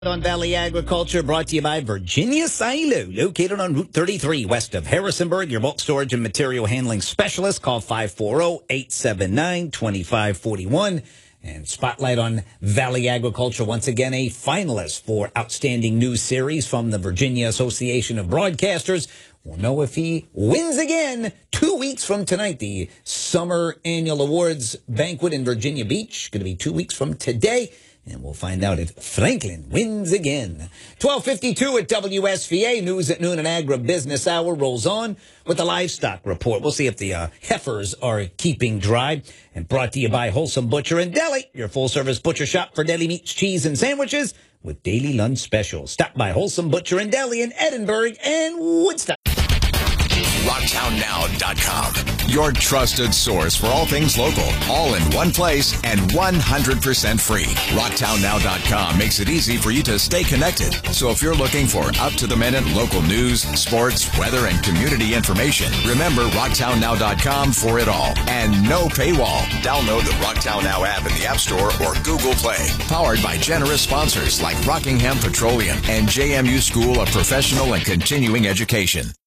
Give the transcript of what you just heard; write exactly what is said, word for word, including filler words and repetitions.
On Valley Agriculture, brought to you by Virginia Silo, located on Route thirty-three west of Harrisonburg. Your bulk storage and material handling specialist. Call five four zero, eight seven nine, two five four one. And spotlight on Valley Agriculture, once again a finalist for Outstanding News Series from the Virginia Association of Broadcasters. We'll know if he wins again two weeks from tonight. The Summer Annual Awards Banquet in Virginia Beach, going to be two weeks from today. And we'll find out if Franklin wins again. twelve fifty-two at W S V A. News at noon and Agribusiness Hour rolls on with the livestock report. We'll see if the uh, heifers are keeping dry. And brought to you by Wholesome Butcher and Deli, your full-service butcher shop for deli meats, cheese, and sandwiches with daily lunch specials. Stop by Wholesome Butcher and Deli in Edinburgh and Woodstock. rocktown now dot com. Your trusted source for all things local, all in one place and one hundred percent free. rocktown now dot com makes it easy for you to stay connected. So if you're looking for up-to-the-minute local news, sports, weather, and community information, remember rocktown now dot com for it all. And no paywall. Download the Rocktown Now app in the App Store or Google Play. Powered by generous sponsors like Rockingham Petroleum and J M U School of Professional and Continuing Education.